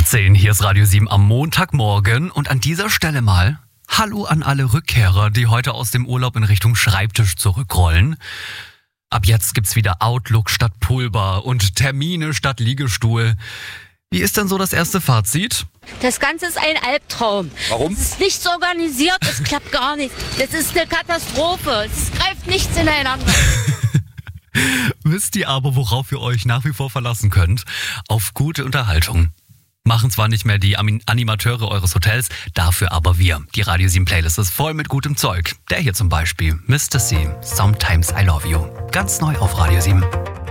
8:18 Uhr, hier ist Radio 7 am Montagmorgen und an dieser Stelle mal Hallo an alle Rückkehrer, die heute aus dem Urlaub in Richtung Schreibtisch zurückrollen. Ab jetzt gibt's wieder Outlook statt Pulver und Termine statt Liegestuhl. Wie ist denn so das erste Fazit? Das Ganze ist ein Albtraum. Warum? Es ist nichts organisiert, es klappt gar nicht. Das ist eine Katastrophe. Es greift nichts ineinander. Wisst ihr aber, worauf ihr euch nach wie vor verlassen könnt? Auf gute Unterhaltung. Machen zwar nicht mehr die Animateure eures Hotels, dafür aber wir. Die Radio 7 Playlist ist voll mit gutem Zeug. Der hier zum Beispiel, Mr. C, Sometimes I Love You. Ganz neu auf Radio 7.